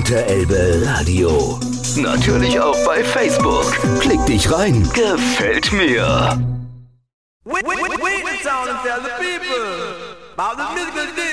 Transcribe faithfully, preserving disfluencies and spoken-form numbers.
Unterelbe Radio. Natürlich auch bei Facebook. Klick dich rein. Gefällt mir. Wait, wait, wait, wait, the sound and tell the people about the musical